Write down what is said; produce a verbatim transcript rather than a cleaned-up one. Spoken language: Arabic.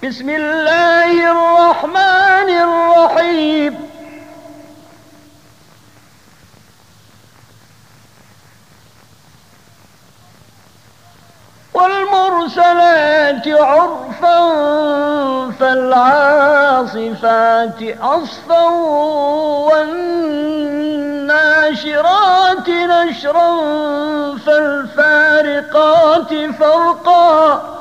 بسم الله الرحمن الرحيم والمرسلات عرفا فالعاصفات عصفا والناشرات نشرا فالفارقات فرقا